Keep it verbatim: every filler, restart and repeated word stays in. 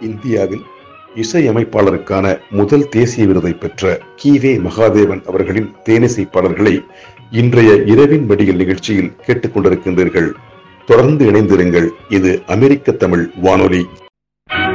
இந்தியாவில் இசையமைப்பாளருக்கான முதல் தேசிய விருதை பெற்ற கி.வே. மகாதேவன் அவர்களின் தேனிசை பாடல்களை இன்றைய இரவின் மடியில் நிகழ்ச்சியில் கேட்டுக் கொண்டிருக்கின்றீர்கள். தொடர்ந்து இணைந்திருங்கள். இது அமெரிக்க தமிழ் வானொலி.